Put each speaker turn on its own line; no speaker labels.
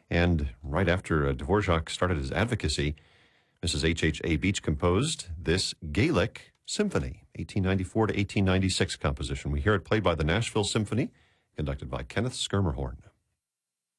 And right after Dvorak started his advocacy, Mrs. H.H.A. Beach composed this Gaelic Symphony, 1894 to 1896 composition. We hear it played by the Nashville Symphony, conducted by Kenneth Schermerhorn.